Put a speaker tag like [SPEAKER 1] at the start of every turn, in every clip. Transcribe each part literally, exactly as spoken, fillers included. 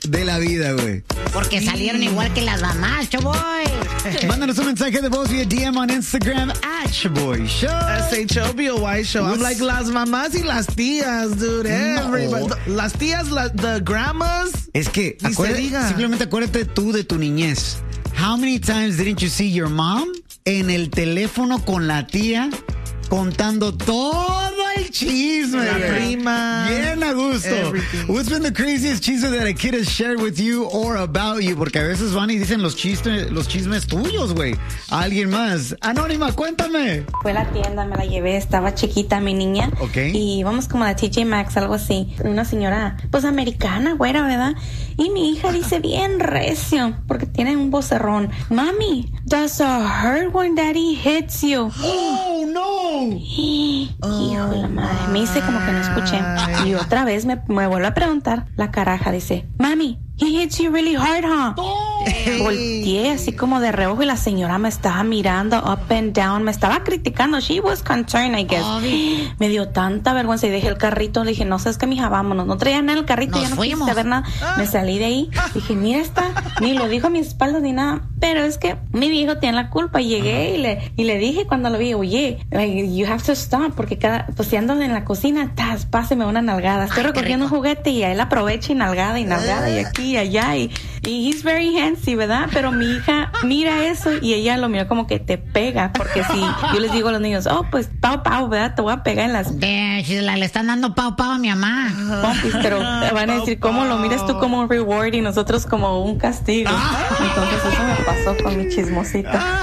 [SPEAKER 1] de la vida, güey.
[SPEAKER 2] Porque salieron igual que las mamás, Choboy.
[SPEAKER 1] Mándanos un mensaje de voz vía D M on Instagram at Choboy Show.
[SPEAKER 3] S H O B O Y Show. I'm like las mamás y las tías, dude. Everybody. No. Las tías, la, the grandmas.
[SPEAKER 1] Es que acuérdate, simplemente acuérdate tú de tu niñez. How many times didn't you see your mom en el teléfono con la tía contando todo el chisme?
[SPEAKER 3] La prima.
[SPEAKER 1] Bien a gusto. Everything. What's been the craziest chisme that a kid has shared with you or about you? Porque a veces van y dicen los chismes, los chismes tuyos, güey. A alguien más. Anónima, cuéntame.
[SPEAKER 4] Fue a la tienda, me la llevé, estaba chiquita mi niña.
[SPEAKER 1] Ok.
[SPEAKER 4] Y íbamos como a T J Maxx, algo así. Una señora, pues americana, güera, ¿verdad? Y mi hija dice bien recio, porque tiene un vocerrón. Mami, does it hurt when daddy hits you?
[SPEAKER 1] Oh, no.
[SPEAKER 4] Hijo de la madre, me hice como que no escuché. Y otra vez me, me vuelve a preguntar la caraja, dice, mami, he hits you really hard, huh? Oh. Volteé así como de reojo y la señora me estaba mirando up and down, me estaba criticando. She was concerned, I guess. Oh, me dio tanta vergüenza y dejé el carrito. Le dije, no sabes qué, mija, vámonos. No traía nada en el carrito, Nos ya no fuimos. Quise ver nada. Me salí de ahí. Dije, mira esta, ni lo dijo a mis espaldas ni nada. Pero es que mi viejo tiene la culpa. Y llegué y le, y le dije cuando lo vi, oye, like, you have to stop, porque cada, pues si ando en la cocina, tas, páseme una nalgada. Estoy Ay, recogiendo un juguete y a él aprovecha y nalgada y nalgada y aquí y allá. Y, y he's very handsy, ¿verdad? Pero mi hija mira eso y ella lo mira como que te pega, porque si yo les digo a los niños, oh, pues pau pau, ¿verdad? Te voy a pegar en las...
[SPEAKER 2] Yeah, le están dando pau pau a mi mamá.
[SPEAKER 4] Pompis, pero van a decir, ¿cómo lo miras tú como un reward y nosotros como un castigo? Entonces eso me pasó con mi chismosita.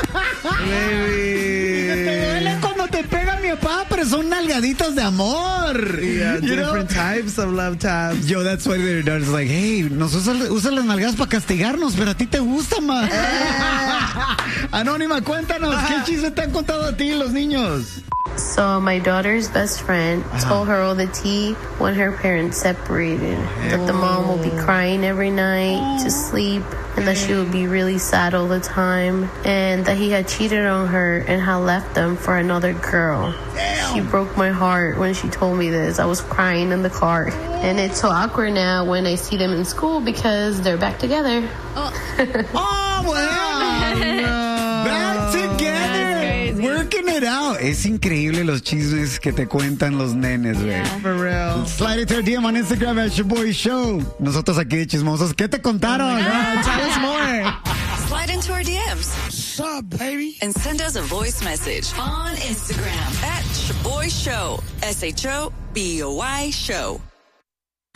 [SPEAKER 1] Te pega mi papá, pero son nalgaditas de amor.
[SPEAKER 3] Yeah, different know? types of love taps.
[SPEAKER 1] Yo, that's why they're done. It's like, hey, nos usan usa las nalgadas para castigarnos, pero a ti te gusta más. Anónima, cuéntanos, ¿qué chisme te han contado a ti los niños?
[SPEAKER 5] So my daughter's best friend told her all the tea when her parents separated. That the mom will be crying every night to sleep, and that she would be really sad all the time, and that he had cheated on her and had left them for another girl. Damn. She broke my heart when she told me this. I was crying in the car, and it's so awkward now when I see them in school because they're back together.
[SPEAKER 1] Oh, oh wow! No. Back together. Working it out. Es increíble los chismes que te cuentan los nenes, güey.
[SPEAKER 3] Yeah, for real.
[SPEAKER 1] Slide it to our D M on Instagram at Choboy Show. Nosotros aquí de chismosos. ¿Qué te contaron?
[SPEAKER 3] Uh, tell us more.
[SPEAKER 6] Slide into our D Ms.
[SPEAKER 3] What's up, baby?
[SPEAKER 6] And send us a voice message on Instagram at Choboy Show. S H O B O Y Show.